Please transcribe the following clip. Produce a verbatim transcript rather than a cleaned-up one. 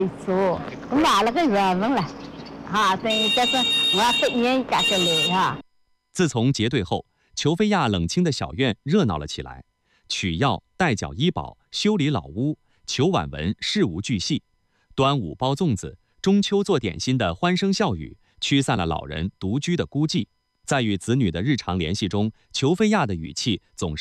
说，买了个人们了，哈，等于这是我不愿意干下来哈。 自从结对后，裘飞亚冷清的小院热闹了起来，取药、代缴医保、修理老屋、裘婉文事无巨细，端午包粽子、中秋做点心的欢声笑语，驱散了老人独居的孤寂。在与子女的日常联系中，裘飞亚的语气总是